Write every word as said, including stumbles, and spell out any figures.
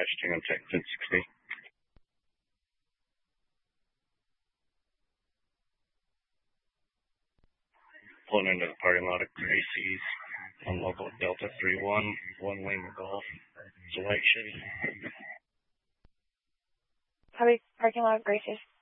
Testing on Tech ten sixty. Pulling into the parking lot of Gracie's on local Delta three one, one Lima Golf selection. Highway parking lot of Gracie's.